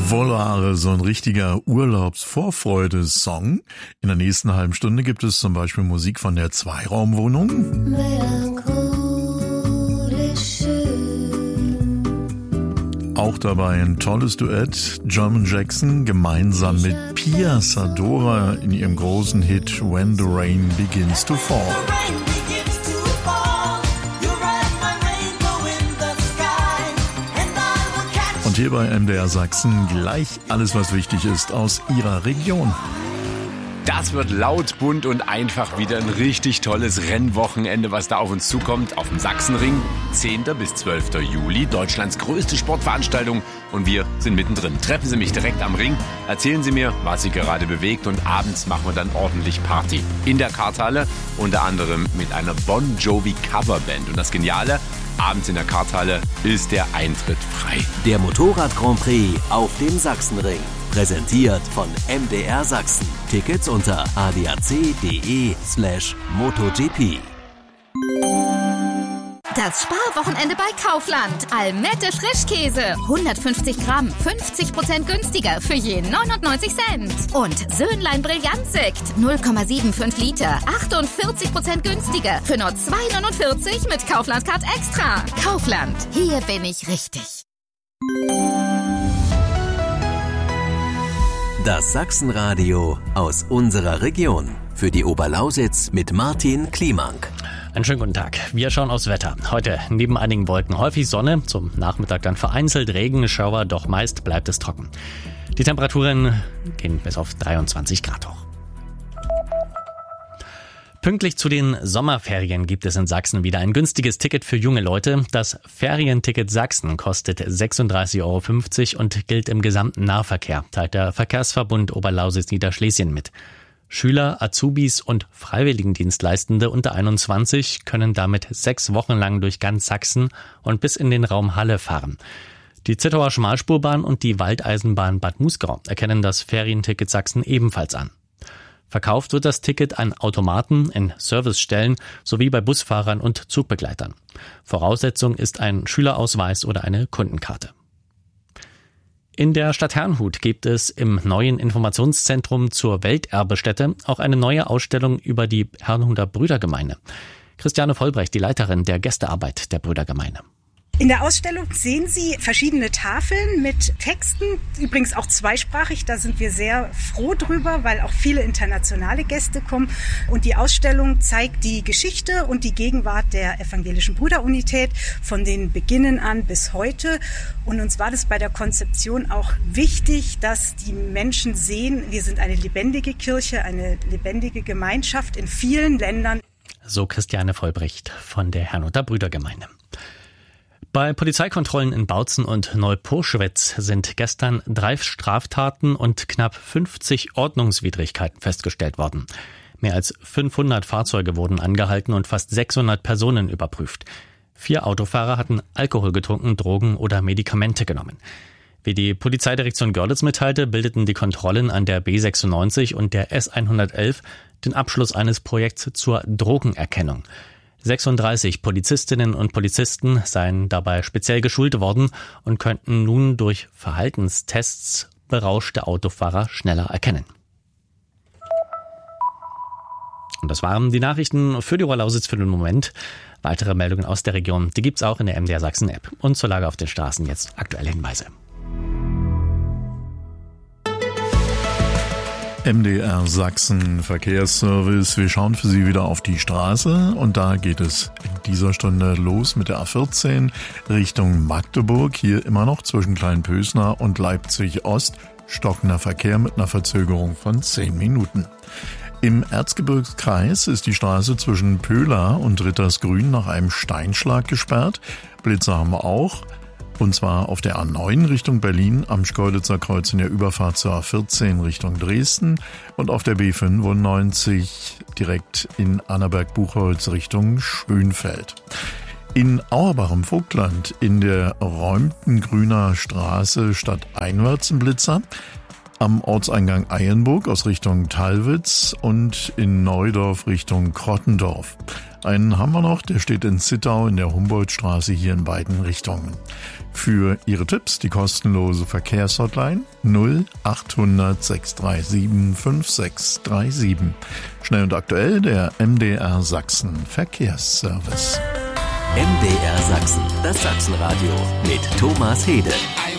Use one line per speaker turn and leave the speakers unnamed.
Volare, so ein richtiger Urlaubsvorfreude-Song. In der nächsten halben Stunde gibt es zum Beispiel Musik von der Zweiraumwohnung. Auch dabei ein tolles Duett, German Jackson gemeinsam mit Pia Sadora in ihrem großen Hit When the Rain Begins to Fall. Und hier bei MDR Sachsen gleich alles, was wichtig ist aus Ihrer Region.
Das wird laut, bunt und einfach wieder ein richtig tolles Rennwochenende, was da auf uns zukommt. Auf dem Sachsenring, 10. bis 12. Juli, Deutschlands größte Sportveranstaltung. Und wir sind mittendrin. Treffen Sie mich direkt am Ring, erzählen Sie mir, was Sie gerade bewegt. Und abends machen wir dann ordentlich Party. In der Karthalle, unter anderem mit einer Bon Jovi Coverband. Und das Geniale, abends in der Karthalle ist der Eintritt frei.
Der Motorrad Grand Prix auf dem Sachsenring. Präsentiert von MDR Sachsen. Tickets unter adac.de/MotoGP.
Das Sparwochenende bei Kaufland. Almette Frischkäse. 150 Gramm, 50% günstiger für je 99 Cent. Und Söhnlein Brillantsekt. 0,75 Liter, 48% günstiger für nur 2,49 mit Kaufland Card Extra. Kaufland, hier bin ich richtig.
Das Sachsenradio aus unserer Region. Für die Oberlausitz mit Martin Kliemank.
Einen schönen guten Tag. Wir schauen aufs Wetter. Heute neben einigen Wolken häufig Sonne, zum Nachmittag dann vereinzelt Regenschauer, doch meist bleibt es trocken. Die Temperaturen gehen bis auf 23 Grad hoch. Pünktlich zu den Sommerferien gibt es in Sachsen wieder ein günstiges Ticket für junge Leute. Das Ferienticket Sachsen kostet 36,50 € und gilt im gesamten Nahverkehr, teilt der Verkehrsverbund Oberlausitz-Niederschlesien mit. Schüler, Azubis und Freiwilligendienstleistende unter 21 können damit 6 Wochen lang durch ganz Sachsen und bis in den Raum Halle fahren. Die Zittauer Schmalspurbahn und die Waldeisenbahn Bad Muskau erkennen das Ferienticket Sachsen ebenfalls an. Verkauft wird das Ticket an Automaten, in Servicestellen sowie bei Busfahrern und Zugbegleitern. Voraussetzung ist ein Schülerausweis oder eine Kundenkarte. In der Stadt Herrnhut gibt es im neuen Informationszentrum zur Welterbestätte auch eine neue Ausstellung über die Herrnhuter Brüdergemeine. Christiane Vollbrecht, die Leiterin der Gästearbeit der Brüdergemeine.
In der Ausstellung sehen Sie verschiedene Tafeln mit Texten, übrigens auch zweisprachig. Da sind wir sehr froh drüber, weil auch viele internationale Gäste kommen. Und die Ausstellung zeigt die Geschichte und die Gegenwart der evangelischen Brüderunität von den Beginnen an bis heute. Und uns war das bei der Konzeption auch wichtig, dass die Menschen sehen, wir sind eine lebendige Kirche, eine lebendige Gemeinschaft in vielen Ländern.
So Christiane Vollbrecht von der Herrnhuter Brüdergemeine. Bei Polizeikontrollen in Bautzen und Neupurschwitz sind gestern 3 Straftaten und knapp 50 Ordnungswidrigkeiten festgestellt worden. Mehr als 500 Fahrzeuge wurden angehalten und fast 600 Personen überprüft. 4 Autofahrer hatten Alkohol getrunken, Drogen oder Medikamente genommen. Wie die Polizeidirektion Görlitz mitteilte, bildeten die Kontrollen an der B96 und der S111 den Abschluss eines Projekts zur Drogenerkennung. 36 Polizistinnen und Polizisten seien dabei speziell geschult worden und könnten nun durch Verhaltenstests berauschte Autofahrer schneller erkennen. Und das waren die Nachrichten für die Oberlausitz für den Moment. Weitere Meldungen aus der Region, die gibt's auch in der MDR Sachsen App. Und zur Lage auf den Straßen jetzt aktuelle Hinweise.
MDR Sachsen Verkehrsservice. Wir schauen für Sie wieder auf die Straße und da geht es in dieser Stunde los mit der A14 Richtung Magdeburg. Hier immer noch zwischen Kleinpösner und Leipzig Ost stockender Verkehr mit einer Verzögerung von 10 Minuten. Im Erzgebirgskreis ist die Straße zwischen Pöhla und Rittersgrün nach einem Steinschlag gesperrt. Blitzer haben wir auch. Und zwar auf der A9 Richtung Berlin am Schkeuditzer Kreuz in der Überfahrt zur A14 Richtung Dresden und auf der B95 direkt in Annaberg-Buchholz Richtung Schönfeld. In Auerbach im Vogtland in der räumten Grüner Straße stadteinwärts ein Blitzer. Am Ortseingang Eilenburg aus Richtung Thalwitz und in Neudorf Richtung Krottendorf. Einen haben wir noch, der steht in Zittau in der Humboldtstraße hier in beiden Richtungen. Für Ihre Tipps die kostenlose Verkehrshotline 0800 637 5637. Schnell und aktuell der MDR Sachsen Verkehrsservice.
MDR Sachsen, das Sachsenradio mit Thomas Hede.